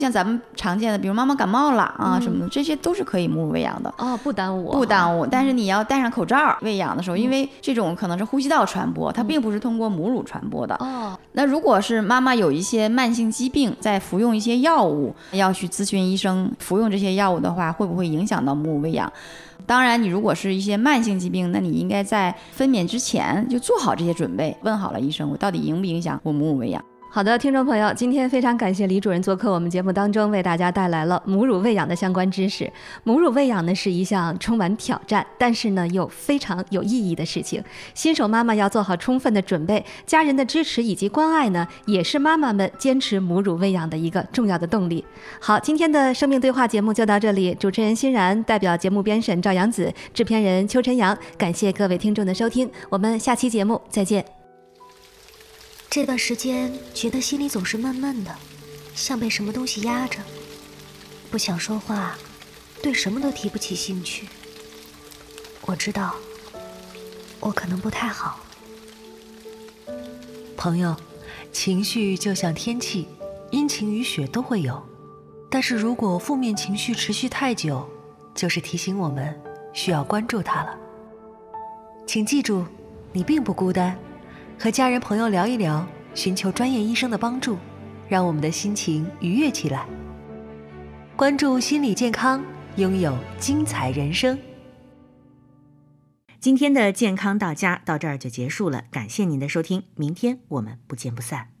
像咱们常见的，比如妈妈感冒了啊什么的，这些都是可以母乳喂养的不耽误不耽误。但是你要戴上口罩喂养的时候，因为这种可能是呼吸道传播，它并不是通过母乳传播的。那如果是妈妈有一些慢性疾病，在服用一些药物，要去咨询医生，服用这些药物的话，会不会影响到母乳喂养？当然，你如果是一些慢性疾病，那你应该在分娩之前就做好这些准备，问好了医生，我到底影不影响我母乳喂养。 好的，听众朋友，今天非常感谢李主任做客我们节目当中，为大家带来了母乳喂养的相关知识。母乳喂养呢是一项充满挑战，但是呢又非常有意义的事情。新手妈妈要做好充分的准备，家人的支持以及关爱呢，也是妈妈们坚持母乳喂养的一个重要的动力。好，今天的生命对话节目就到这里，主持人欣然，代表节目编审赵阳子，制片人邱晨阳，感谢各位听众的收听，我们下期节目再见。 这段时间觉得心里总是闷闷的，像被什么东西压着，不想说话，对什么都提不起兴趣。我知道，我可能不太好。 朋友，情绪就像天气，阴晴雨雪都会有，但是如果负面情绪持续太久，就是提醒我们需要关注它了。请记住，你并不孤单，和家人朋友聊一聊，寻求专业医生的帮助，让我们的心情愉悦起来。关注心理健康，拥有精彩人生。 今天的健康到家到这儿就结束了，感谢您的收听，明天我们不见不散。